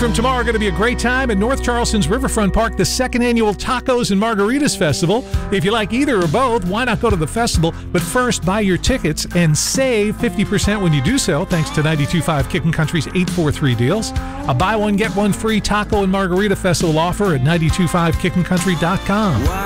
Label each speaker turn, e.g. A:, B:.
A: from tomorrow are going to be a great time at North Charleston's Riverfront Park, the second annual Tacos and Margaritas Festival. If you like either or both, why not go to the festival? But first, buy your tickets and save 50% when you do so, thanks to 92.5 Kickin' Country's 843 deals. A buy one, get one free taco and margarita festival offer at 925kickincountry.com.